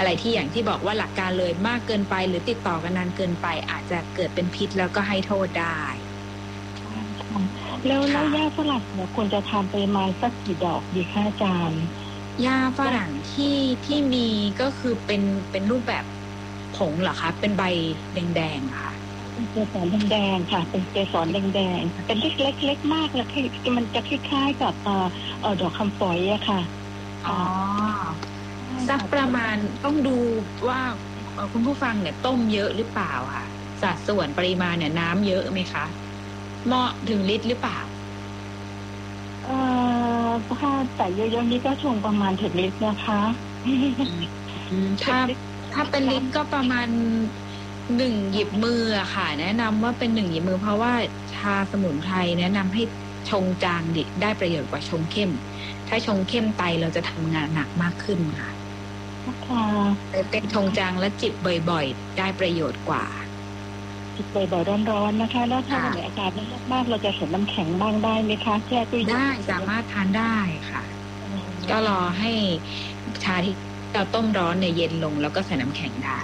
อะไรที่อย่างที่บอกว่าหลักการเลยมากเกินไปหรือติดต่อกันนานเกินไปอาจจะเกิดเป็นพิษแล้วก็ให้โทษได้แล้วหญ้าฝรั่งเนี่ยควรจะทานปริมาณสักกี่ดอกดีคะอาจารย์หญ้าฝรั่งที่มีก็คือเป็นรูปแบบผงเหรอคะเป็นใบแดงๆค่ะเป็นเกสรแดงๆค่ะเป็นเกสรแดงๆเป็นเล็กๆเล็กมากแล้วมันจะคล้ายๆกับดอกคำฝอยอะค่ะอ๋อสักประมาณต้องดูว่าคุณผู้ฟังเนี่ยต้มเยอะหรือเปล่าค่ะสัดส่วนปริมาณเนี่ยน้ำเยอะไหมคะเหมาะถึงลิตรหรือเปล่าถ้าใส่เยอะๆนี้ก็ช่วงประมาณถึงลิตรนะคะถ้าเป็นลิตรก็ประมาณ1 หยิบมือค่ะแนะนำว่าเป็น1 หยิบมือเพราะว่าชาสมุนไพรแนะนำให้ชงจางได้ประโยชน์กว่าชงเข้มถ้าชงเข้มไตเราจะทำงานหนักมากขึ้นค่ะเป็นชงจางและจิบบ่อยๆได้ประโยชน์กว่าจิบบ่อยๆร้อนๆนะคะแล้วถ้าในอากาศมันมากๆเราจะใส่น้ำแข็งบ้างได้ไหมคะแช่ตู้เย็นได้สามารถทานได้ค่ะก็รอให้ชาที่เราต้มร้อนเนี่ยเย็นลงแล้วก็ใส่น้ำแข็งได้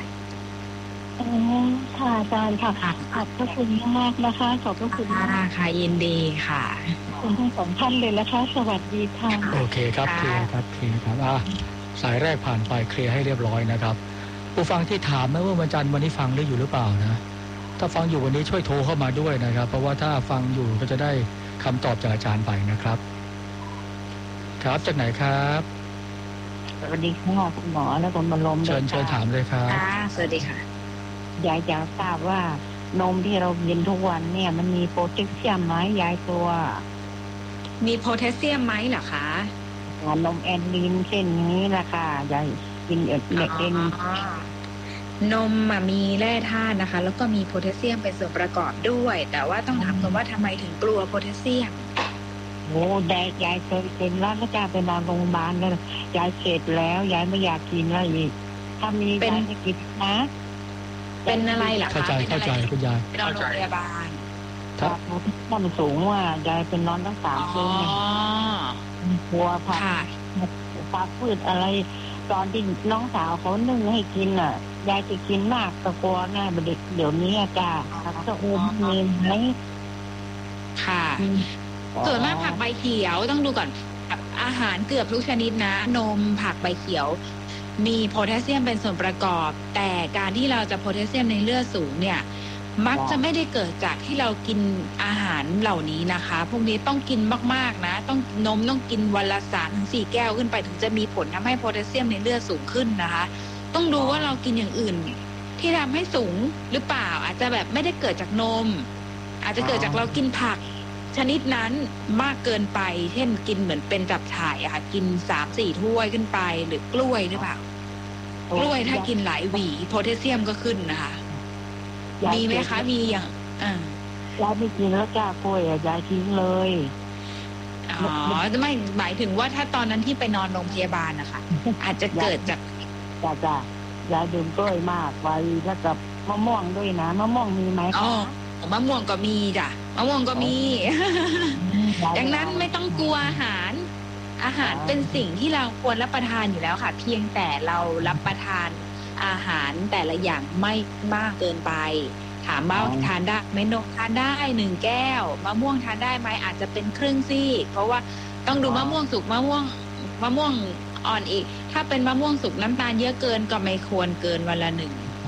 ค่ะอาจารย์ค่ะขอบพระคุณมากนะคะขอบพระคุณมากค่ะยินดีค่ะคุณทั้งสองท่านเลยนะคะสวัสดีค่ะโอเคครับเคลียร์ครับสายแรกผ่านไปเคลียร์ให้เรียบร้อยนะครับผู้ฟังที่ถามนะว่าวันจันทร์วันนี้ฟังได้อยู่หรือเปล่านะถ้าฟังอยู่วันนี้ช่วยโทรเข้ามาด้วยนะครับเพราะว่าถ้าฟังอยู่ก็จะได้คำตอบจากอาจารย์ไปนะครับครับจากไหนครับสวัสดีค่ะคุณหมอและคุณบรมเชิญถามเลยครับสวัสดีค่ะยายอยากทราบว่านมที่เรากินทุกวันเนี่ยมันมีโพแทสเซียมไหมยายตัวมีโพแทสเซียมไหมเหรอคะนมแอนลีนเช่นนี้ล่ะค่ะยายกินเอ็นนมมีแร่ธาตุนะคะแล้วก็มีโพแทสเซียมเป็นส่วนประกอบด้วยแต่ว่าต้องถามกันว่าทำไมถึงกลัวโพแทสเซียมโอ้ยายเคยเป็นแล้วก็จะไปนอนโรงพยาบาลแล้วยายเสร็จแล้วยายไม่อยากกินแล้วอีกถ้ามียายจะกินนะเป็นอะไรล่ะคะเข้าใจคุณยายนอนโรงพยาบาลครับมันสูงว่ายายเป็นนอนตั้ง3 คืนกลัวผักพืชอะไรตอนที่น้องสาวเขานึ่งให้กินอ่ะยายจะกินมากตะกลัวแน่เด็กเดี๋ยวนี้จ้าจะอมมีไหมค่ะส่วนมากผักใบเขียวต้องดูก่อนอาหารเกือบทุกชนิดนะนมผักใบเขียวมีโพแทสเซียมเป็นส่วนประกอบแต่การที่เราจะโพแทสเซียมในเลือดสูงเนี่ยมักจะไม่ได้เกิดจากที่เรากินอาหารเหล่านี้นะคะพวกนี้ต้องกินมากๆนะต้องกินวันละ3-4 แก้วขึ้นไปถึงจะมีผลทำให้โพแทสเซียมในเลือดสูงขึ้นนะคะต้องดูว่าเรากินอย่างอื่นที่ทำให้สูงหรือเปล่าอาจจะแบบไม่ได้เกิดจากนมอาจจะเกิดจากเรากินผักชนิดนั้นมากเกินไปเช่นกินเหมือนเป็นจับฉ่ายอะค่ะกิน3-4 ถ้วยขึ้นไปหรือกล้วยหรือเปล่ากล้วยถ้ากินหลายหวีโพแทสเซียมก็ขึ้นนะคะมีไหมคะมีอย่างยายไม่กินแล้วจ้ากล้วยยายทิ้งเลยไม่หมายถึงว่าถ้าตอนนั้นที่ไปนอนโรงพยาบาลนะคะอาจจะเกิดจากจ้ายายดื่มกล้วยมากไปแล้วกับมะม่วงด้วยนะมะม่วงมีไหมอ๋อมะม่วงก็มีจ้ะมะม่วงก็มีดังนั้นไม่ต้องกลัวอาหารเป็นสิ่งที่เราควรรับประทานอยู่แล้วค่ะเพียงแต่เรารับประทานอาหารแต่ละอย่างไม่มากเกินไปถามว่าทานได้ไหมนมทานได้1 แก้วมะม่วงทานได้ไหมอาจจะเป็นครึ่งซีกเพราะว่าต้องดูมะม่วงสุกมะม่วงอ่อนอีกถ้าเป็นมะม่วงสุกน้ำตาลเยอะเกินก็ไม่ควรเกินวันละ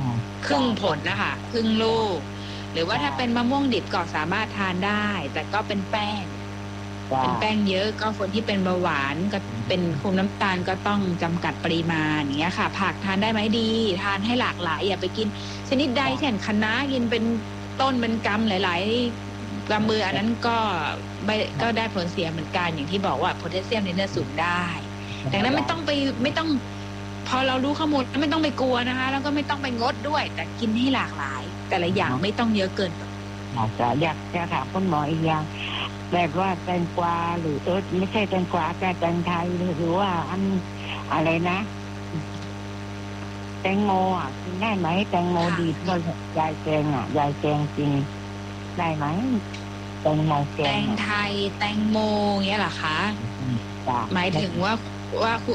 1 ครึ่งผลนะคะครึ่งลูกหรือว่าถ้าเป็นมะม่วงดิบก็สามารถทานได้แต่ก็เป็นแป้งเยอะก็คนที่เป็นเบาหวานก็เป็นคุมน้ำตาลก็ต้องจำกัดปริมาณอย่างเงี้ยค่ะผักทานได้ไหมดีทานให้หลากหลายอย่าไปกินชนิดใดเช่นคะน้ากินเป็นต้นเป็นกำหลายๆกำมืออันนั้นก็ได้ผลเสียเหมือนกันอย่างที่บอกว่าโพแทสเซียมในเลือดสูงได้ดังนั้นไม่ต้องพอเรารู้ข้อมูลไม่ต้องไปกลัวนะคะแล้วก็ไม่ต้องไปงดด้วยแต่กินให้หลากหลายแต่ละอย่างไม่ต้องเยอะเกินอยากจะถามคุณหมออีกอย่างแบบว่าแตงกวาหรือไม่ใช่แตงกวาแต่แตงไทยหรือว่าอันอะไรนะแตงโมกินได้ไหมแตงโมดีเพราะยายแกงยายแกงกินได้ไหมแตงโมแกงแตงไทยแตงโมเงี้ยเหรอคะหมายถึงว่า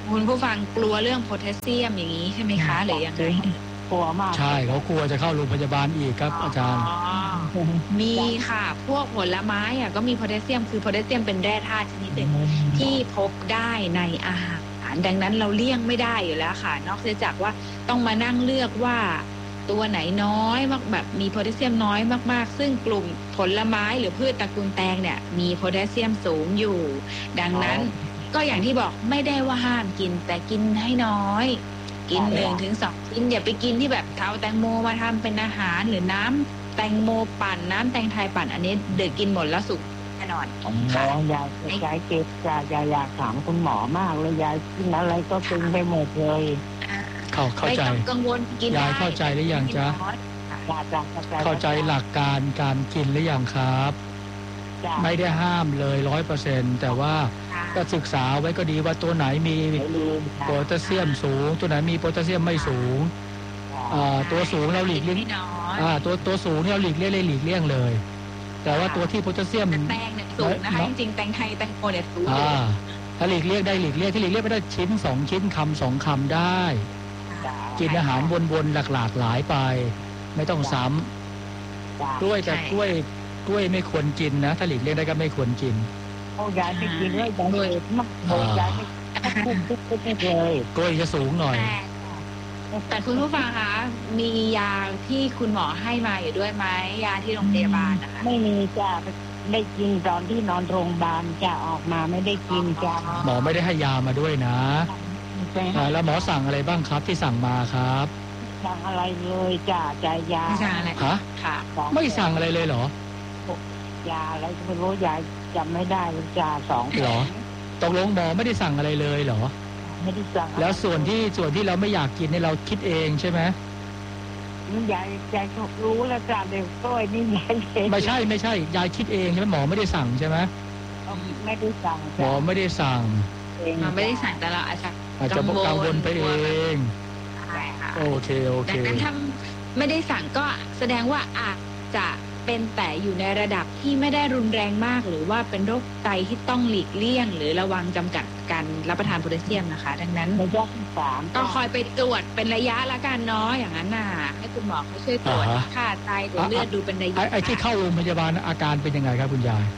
คุณผู้ฟังกลัวเรื่องโพแทสเซียมอย่างนี้ใช่ไหมคะหรือยังไงกลัวมากใช่เขากลัวจะเข้าโรงพยาบาลอีกครับอาจารย์มีค่ะพวกผลไม้อ่ะก็มีโพแทสเซียมคือโพแทสเซียมเป็นแร่ธาตุชนิดหนึ่งที่พบได้ในอาหารดังนั้นเราเลี่ยงไม่ได้อยู่แล้วค่ะนอกจากว่าต้องมานั่งเลือกว่าตัวไหนน้อยมากแบบมีโพแทสเซียมน้อยมากๆซึ่งกลุ่มผลไม้หรือพืชตระกูลแตงเนี่ยมีโพแทสเซียมสูงอยู่ดังนั้นก็อย่างที่บอกไม่ได้ว่าห้ามกินแต่กินให้น้อยกิน1-2 ชิ้นอย่าไปกินที่แบบเอาแตงโมมาทำเป็นอาหารหรือน้ำแตงโมปั่นน้ำแตงไทยปั่นอันนี้เด็กกินหมดแล้วสุกแน่นอนค่ะยายเจ็บยายอยากถามคุณหมอมากเลยยายกินอะไรก็กินไปหมดเลยเข้าใจไม่ต้องกังวลกินยายเข้าใจหรือยังจ๊ะเข้าใจหลักการการกินหรือยังครับไม่ได้ห้ามเลย100%แต่ว่าก็ศึกษาไว้ก็ดีว่าตัวไหนมีโพแทสเซียมสูงตัวไหนมีโพแทสเซียมไม่สูงตัวสูงเราหลีกเลี่ยงตัวสูงเราหลีกเลี่ยงเลยแต่ว่าตัวที่โพแทสเซียมแตงเนี่ยสูงนะคะจริงๆแตงไทยแตงโมเนี่ยสูงถ้าหลีกเลี่ยงได้หลีกเลี่ยงที่หลีกเลี่ยงไม่ได้ชิ้น2 ชิ้นคำ2 คำได้กินอาหารวนๆหลากหลายไปไม่ต้องซ้ำกล้วยแต่กล้วยไม่ควรกินนะถ้าหลีกเลี่ยงได้ก็ไม่ควรกินยายไม่กินเลยมากยายไม่คุ้มเลยกล้วยจะสูงหน่อยแต่คุณผู้ฟังคะมียาที่คุณหมอให้มาอยู่ด้วยไหมยาที่โรงพยาบาลนะคะไม่มีจ้ะได้กินตอนที่นอนโรงพยาบาลจะออกมาไม่ได้กินจ้ะหมอไม่ได้ให้ยามาด้วยนะแล้วหมอสั่งอะไรบ้างครับที่สั่งมาครับสั่งอะไรเลยจ้ะใจยาสั่งอะไรฮะค่ะไม่สั่งอะไรเลยเหรอยาอะไรไม่รู้ยาจำไม่ได้จ้ะ2 เหรอตกลงหมอไม่ได้สั่งอะไรเลยเหรอไม่ได้สั่งแล้วส่วนที่เราไม่อยากกินเนี่ยเราคิดเองใช่ไหมยายรู้แล้วจ้ะเดี๋ยวก้อยนี่ยายไม่ใช่ยายคิดเองใช่ไหมหมอไม่ได้สั่งใช่ไหมไม่ได้สั่งหมอไม่ได้สั่งไม่ได้สั่งแต่เราอาจจะกังวลไปเองโอเคดังนั้นถ้าไม่ได้สั่งก็แสดงว่าอาจจะเป็นแต่อยู่ในระดับที่ไม่ได้รุนแรงมากหรือว่าเป็นโรคไตที่ต้องหลีกเลี่ยงหรือระวังจำกัดการรับประทานโพแทสเซียมนะคะดังนั้นระยะที่3 ก็คอยไปตรวจเป็นระยะละกันเนาะอย่างนั้นน่ะให้คุณหมอเขาช่วยตรวจค่าไตหรือเลือดดูเป็นระยะไอ้ที่เข้าโรงพยาบาลอาการเป็นยังไงครับคุณยาย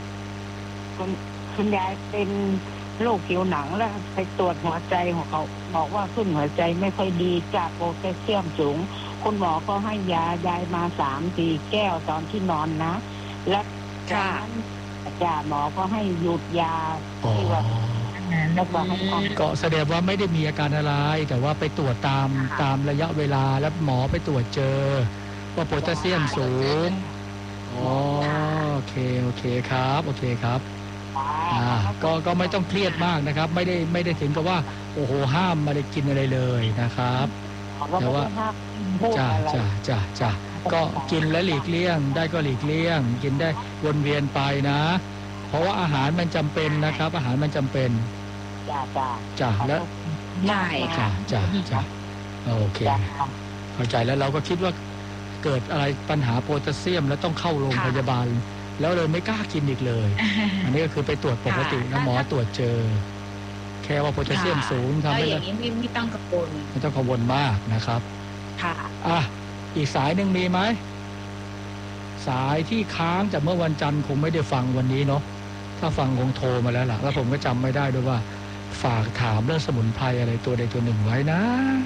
คุณยายเป็นโรคผิวหนังแล้วไปตรวจหัวใจของเขาบอกว่าขึ้นหัวใจไม่ค่อยดีจากโพแทสเซียมสูงคุณหมอก็ให้ยายมา3-4 แก้วตอนที่นอนนะและจากนั้นหมอก็ให้หยุดยาที่ว่าแล้วก็ให้ก็แสดงว่าไม่ได้มีอาการอะไรแต่ว่าไปตรวจตามระยะเวลาแล้วหมอไปตรวจเจอว่าโพแทสเซียมสูงโอเคครับโอเคครับก็ไม่ต้องเครียดมากนะครับไม่ได้ถึงกับว่าโอ้โหห้ามมาได้กินอะไรเลยนะครับแต่ว่าจ้าก็กินและหลีกเลี่ยงได้ก็หลีกเลี่ยงกินได้วนเวียนไปนะเพราะว่าอาหารมันจำเป็นนะครับอาหารมันจำเป็นจ้าแล้วได้จ้าโอเคเข้าใจแล้วเราก็คิดว่าเกิดอะไรปัญหาโพแทสเซียมแล้วต้องเข้าโรงพยาบาลแล้วเลยไม่กล้ากินอีกเลยอันนี้ก็คือไปตรวจปกตินะหมอตรวจเจอแค่ว่าโพแทสเซียมสูงทำให้อย่างนี้ไม่ต้องกังวลไม่ต้องกังวลมากนะครับค่ะอีกสายหนึ่งมีไหมสายที่ค้างจากเมื่อวันจันทร์คงไม่ได้ฟังวันนี้เนาะถ้าฟังคงโทรมาแล้วล่ะแล้วผมก็จำไม่ได้ด้วยว่าฝากถามเรื่องสมุนไพรอะไรตัวใดตัวหนึ่งไว้นะ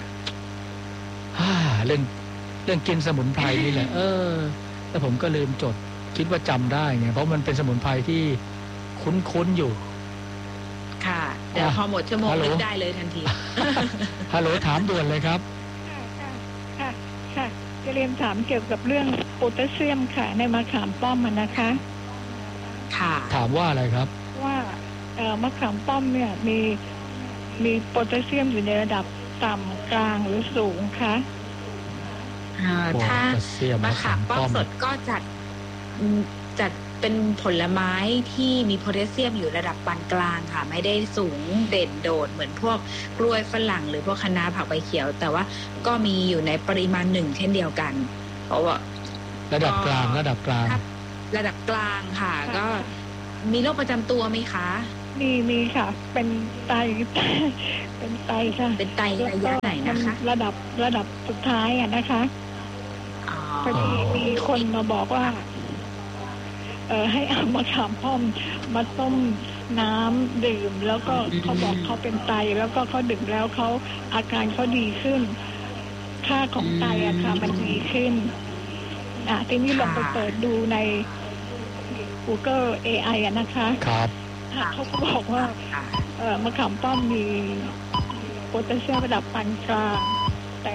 เรื่องกินสมุนไพรนี่แหละแล้วผมก็ลืมจดคิดว่าจำได้ไงเพราะมันเป็นสมุนไพรที่คุ้นๆอยู่ค่ะเดี๋ยวพอหมดชั่วโมงนึกได้เลยทันทีฮัลโหลถามด่วนเลยครับค่ะจะเรียนถามเกี่ยวกับเรื่องโพแทสเซียมค่ะในมะขามป้อมนะคะค่ะถามว่าอะไรครับว่ามะขามป้อมเนี่ยมีโพแทสเซียมอยู่ในระดับต่ำกลางหรือสูงคะถ้ามะขามป้อมสดก็จัดเป็นผลไม้ที่มีโพแทสเซียมอยู่ระดับปานกลางค่ะไม่ได้สูงเด่นโดดเหมือนพวกกล้วยฝรั่งหรือพวกคะน้าผักใบเขียวแต่ว่าก็มีอยู่ในปริมาณหนึ่งเช่นเดียวกันเพราะว่าระดับกลางระดับกลางค่ะก็มีโรคประจำตัวไหมคะมีค่ะเป็นไตเป็นไตค่ะเป็นไตระยะไหนนะคะระดับสุดท้ายอะนะคะพอดีมีคนมาบอกว่าให้เอามะขามป้อมมาต้มน้ำดื่มแล้วก็เขาบอกเขาเป็นไตแล้วก็เขาดื่มแล้วเขาอาการเขาดีขึ้นค่าของไตอะค่ะมันดีขึ้นทีนี้ลองไปเปิดดูใน Google AI อะนะคะครับเขาก็บอกว่ามะขามป้อมมีโพแทสเซียมระดับปานกลางแต่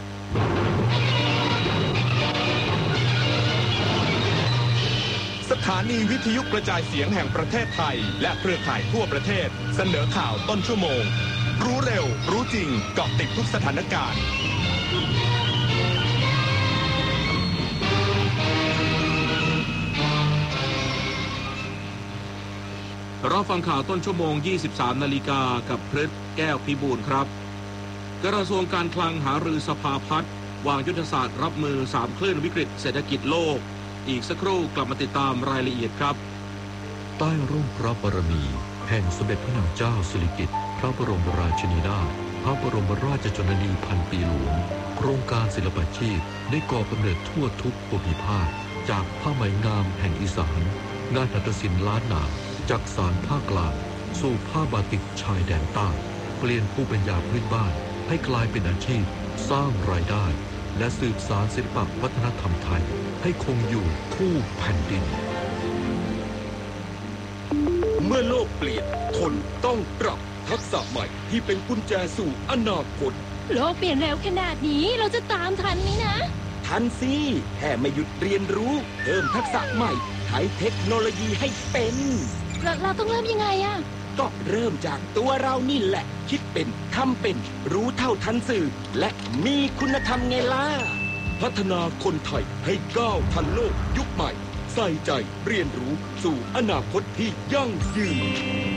สถานีวิทยุกระจายเสียงแห่งประเทศไทยและเครือข่ายทั่วประเทศเสนอข่าวต้นชั่วโมงรู้เร็วรู้จริงเกาะติดทุกสถานการณ์เราฟังข่าวต้นชั่วโมง 23 นาฬิกากับพฤทธิ์แก้วพิบูลครับกระทรวงการคลังหารือสภาพัฒน์วางยุทธศาสตร์รับมือ3คลื่นวิกฤตเศรษฐกิจโลกอีกสักครู่กลับมาติดตามรายละเอียดครับใต้ร่มพระบารมีแห่งสมเด็จพระนางเจ้าสิริกิติ์พระบรมราชินีนาถพระบรมราชชนนีพันปีหลวงโครงการศิลปาชีพได้ก่อกำเนิดทั่วทุกภูมิภาคจากผ้าไหมงามแห่งอีสานงานหัตถศิลป์ล้านนาจากสารภาคกลางสู่ผ้าบาติกชายแดนใต้เปลี่ยนภูมิปัญญาพื้นบ้านให้กลายเป็นอาชีพสร้างรายได้และสืบสานศิลปวัฒนธรรมไทยให้คงอยู่คู่แผ่นดินเมื่อโลกเปลี่ยนคนต้องปรับทักษะใหม่ที่เป็นกุญแจสู่อนาคตโลกเปลี่ยนเร็วขนาดนี้เราจะตามทันไหมนะทันสิแค่ไม่หยุดเรียนรู้เพิ่มทักษะใหม่ใช้เทคโนโลยีให้เป็นเราต้องเริ่มยังไงอะก็เริ่มจากตัวเรานี่แหละคิดเป็นทำเป็นรู้เท่าทันสื่อและมีคุณธรรมไงล่ะพัฒนาคนไทยให้ก้าวทันโลกยุคใหม่ใส่ใจเรียนรู้สู่อนาคตที่ยั่งยืน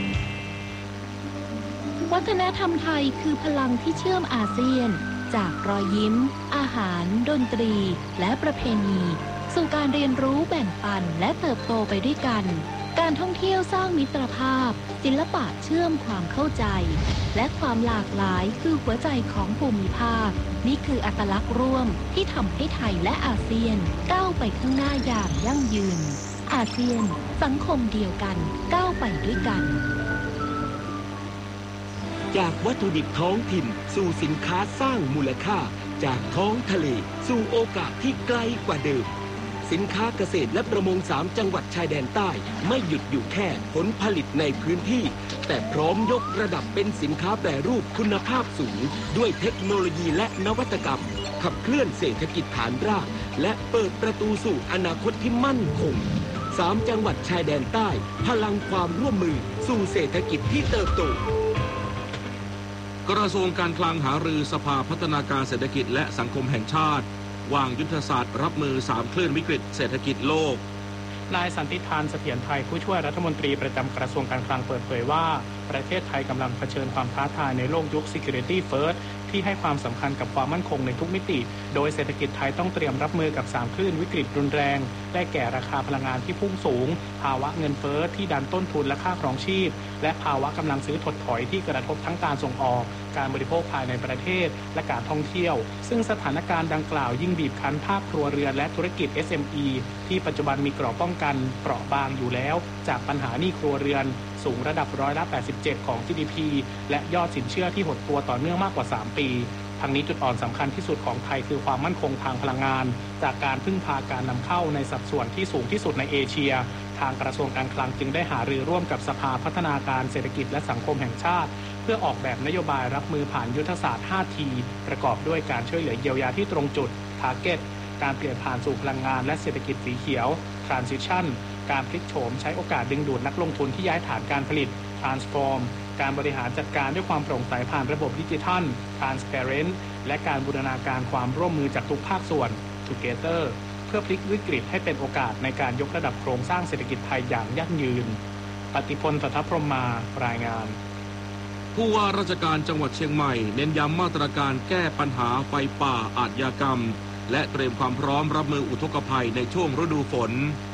วัฒนธรรมไทยคือพลังที่เชื่อมอาเซียนจากรอยยิ้มอาหารดนตรีและประเพณีสู่การเรียนรู้แบ่งปันและเติบโตไปด้วยกันการท่องเที่ยวสร้างมิตรภาพศิลปะเชื่อมความเข้าใจและความหลากหลายคือหัวใจของภูมิภาคนี่คืออัตลักษณ์ร่วมที่ทำให้ไทยและอาเซียนก้าวไปข้างหน้าอย่างยั่งยืนอาเซียนสังคมเดียวกันก้าวไปด้วยกันจากวัตถุดิบท้องถิ่นสู่สินค้าสร้างมูลค่าจากท้องทะเลสู่โอกาสที่ไกลกว่าเดิมสินค้าเกษตรและประมง3จังหวัดชายแดนใต้ไม่หยุดอยู่แค่ผลผลิตในพื้นที่แต่พร้อมยกระดับเป็นสินค้าแปรรูปคุณภาพสูงด้วยเทคโนโลยีและนวัตกรรมขับเคลื่อนเศรษฐกิจฐานรากและเปิดประตูสู่อนาคตที่มั่นคง3จังหวัดชายแดนใต้พลังความร่วมมือสู่เศรษฐกิจที่เติบโตกระทรวงการคลังหารือสภาพัฒนาการเศรษฐกิจและสังคมแห่งชาติวางยุทธศาสตร์รับมือ3คลื่นวิกฤตเศรษฐกิจโลกนายสันติธานเสถียรไทยผู้ช่วยรัฐมนตรีประจำกระทรวงการคลังเปิดเผยว่าประเทศไทยกำลังเผชิญความท้าทายในโลกยุค Security First ที่ให้ความสำคัญกับความมั่นคงในทุกมิติโดยเศรษฐกิจไทยต้องเตรียมรับมือกับ3คลื่นวิกฤตรุนแรงได้แก่ราคาพลังงานที่พุ่งสูงภาวะเงินเฟ้อที่ดันต้นทุนและค่าครองชีพและภาวะกำลังซื้อถดถอยที่กระทบทั้งการส่งออกการบริโภคภายในประเทศและการท่องเที่ยวซึ่งสถานการณ์ดังกล่าวยิ่งบีบคั้นภาคครัวเรือนและธุรกิจ SME ที่ปัจจุบันมีเกราะป้องกันเปราะบางอยู่แล้วจากปัญหาหนี้ครัวเรือนสูงระดับ87%ของ GDP และยอดสินเชื่อที่หดตัวต่อเนื่องมากกว่า3ปีทั้งนี้จุดอ่อนสำคัญที่สุดของไทยคือความมั่นคงทางพลังงานจากการพึ่งพาการนำเข้าในสัดส่วนที่สูงที่สุดในเอเชียทางกระทรวงการคลังจึงได้หารือร่วมกับสภาพัฒนาการเศรษฐกิจและสังคมแห่งชาติเพื่อออกแบบนโยบายรับมือผ่านยุทธศาสตร์ 5T ประกอบด้วยการช่วยเหลือเยียวยาที่ตรงจุด Target การเปลี่ยนผ่านสู่พลังงานและเศรษฐกิจสีเขียว Transition การพลิกโฉมใช้โอกาสดึงดูดนักลงทุนที่ย้ายฐานการผลิต Transform การบริหารจัดการด้วยความโปร่งใสผ่านระบบดิจิทัล Transparent และการบูรณาการความร่วมมือจากทุกภาคส่วน Together เพื่อพลิกวิกฤตให้เป็นโอกาสในการยกระดับโครงสร้างเศรษฐกิจไทยอย่างยั่งยืนปฏิพล สัทธพรหมารายงานผู้ว่าราชการจังหวัดเชียงใหม่เน้นย้ำมาตรการแก้ปัญหาไฟป่าอาชญากรรมและเตรียมความพร้อมรับมืออุทกภัยในช่วงฤดูฝน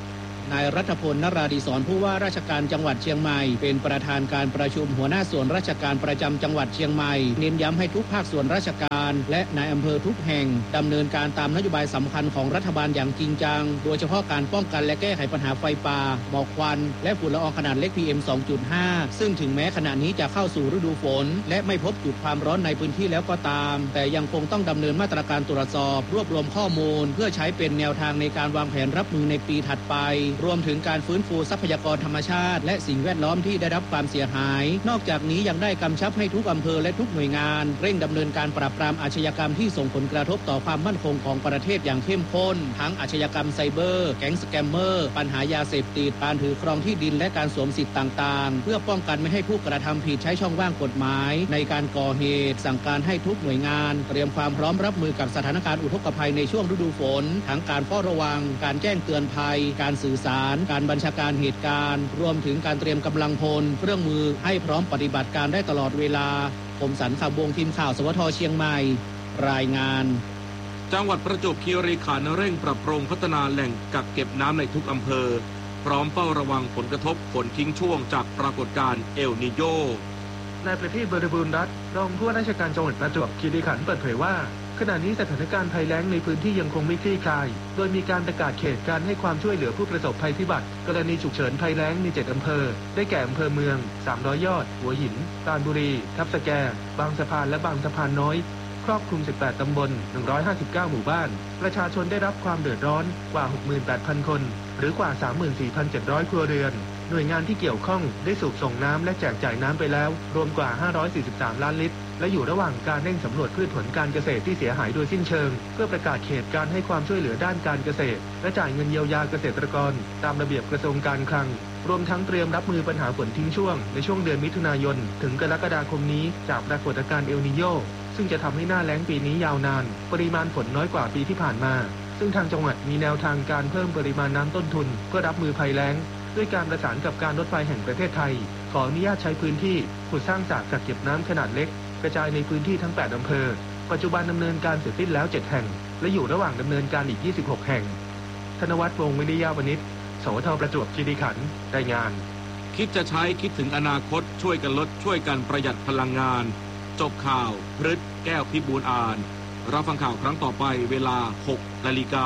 นายรัฐพล นราธิศรผู้ว่าราชการจังหวัดเชียงใหม่เป็นประธานการประชุมหัวหน้าส่วนราชการประจำจังหวัดเชียงใหม่เน้นย้ำให้ทุกภาคส่วนราชการและนายอำเภอทุกแห่งดำเนินการตามนโยบายสำคัญของรัฐบาลอย่างจริงจังโดยเฉพาะการป้องกันและแก้ไขปัญหาไฟป่าหมอกควันและฝุ่นละอองขนาดเล็ก PM 2.5 ซึ่งถึงแม้ขณะนี้จะเข้าสู่ฤดูฝนและไม่พบจุดความร้อนในพื้นที่แล้วก็ตามแต่ยังคงต้องดำเนินมาตรการตรวจสอบรวบรวมข้อมูลเพื่อใช้เป็นแนวทางในการวางแผนรับมือในปีถัดไปรวมถึงการฟื้นฟูทรัพยากรธรรมชาติและสิ่งแวดล้อมที่ได้รับความเสียหายนอกจากนี้ยังได้กำชับให้ทุกอำเภอและทุกหน่วยงานเร่งดำเนินการปราบปรามอาชญากรรมที่ส่งผลกระทบต่อความมั่นคงของประเทศอย่างเข้มข้นทั้งอาชญากรรมไซเบอร์แก๊งสแกมเมอร์ปัญหายาเสพติดการถือครองที่ดินและการสวมสิทธิ์ต่างๆเพื่อป้องกันไม่ให้ผู้กระทำผิดใช้ช่องว่างกฎหมายในการก่อเหตุสั่งการให้ทุกหน่วยงานเตรียมความพร้อมรับมือกับสถานการณ์อุทกภัยในช่วงฤดูฝนทั้งการเฝ้าระวังการแจ้งเตือนภัยการสื่อสารการบัญชาการเหตุการณ์รวมถึงการเตรียมกำลังพลเครื่องมือให้พร้อมปฏิบัติการได้ตลอดเวลาคมสันต์ ขำวงทีมข่าวสวทเชียงใหม่รายงานจังหวัดประจวบคีรีขันธ์เร่งปรับปรุงพัฒนาแหล่งกักเก็บน้ำในทุกอำเภอพร้อมเฝ้าระวังผลกระทบฝนทิ้งช่วงจากปรากฏการณ์เอลนีโญนายประทีป บริบูรณ์รัตน์รองผู้ว่าราชการจังหวัดประจวบคีรีขันธ์เปิดเผยว่าขณะนี้สถานการณ์ภัยแล้งในพื้นที่ยังคงไม่คลี่คลายโดยมีการประกาศเขตการให้ความช่วยเหลือผู้ประสบภัยพิบัติกรณีฉุกเฉินภัยแล้งใน7อำเภอได้แก่อำเภอเมือง300 ยอดหัวหินปราณบุรีทับสแกบางสะพานและบางสะพานน้อยครอบคลุม18ตำบล159หมู่บ้านประชาชนได้รับความเดือดร้อนกว่า 68,000 คนหรือกว่า 34,700 ครัวเรือนหน่วยงานที่เกี่ยวข้องได้สูบส่งน้ำและแจกจ่ายน้ำไปแล้วรวมกว่า543ล้านลิตรและอยู่ระหว่างการเร่งสำรวจพืชผลการเกษตรที่เสียหายโดยสิ้นเชิงเพื่อประกาศเขตการให้ความช่วยเหลือด้านการเกษตรและจ่ายเงินเยียวยาเกษตรกรตามระเบียบกระทรวงการคลังรวมทั้งเตรียมรับมือปัญหาฝนทิ้งช่วงในช่วงเดือนมิถุนายนถึงกรกฎาคมนี้จากปรากฏการณ์เอลนีโญซึ่งจะทำให้หน้าแล้งปีนี้ยาวนานปริมาณฝนน้อยกว่าปีที่ผ่านมาซึ่งทางจังหวัดมีแนวทางการเพิ่มปริมาณน้ำต้นทุนเพื่อรับมือภัยแล้งด้วยการประสานกับการรถไฟแห่งประเทศไทยขออนุญาตใช้พื้นที่ขุดสร้างสระกักเก็บน้ำขนาดเล็กกระจายในพื้นที่ทั้ง8อำเภอปัจจุบันดำเนินการเสร็จสิ้นแล้ว7แห่งและอยู่ระหว่างดำเนินการอีก26แห่งธนวัฒน์ วงศ์วิริยาวณิชสวทประจวบคีรีขันธ์รายงานคิดจะใช้คิดถึงอนาคตช่วยกันลดช่วยกันประหยัดพลังงานจบข่าวพฤทธิ์แก้วพิบูลย์อ่านรับฟังข่าวครั้งต่อไปเวลา 6 นาฬิกา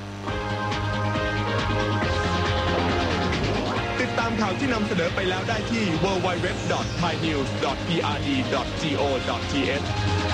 ติดตามข่าวที่นำเสนอไปแล้วได้ที่ www.thainews.prd.go.th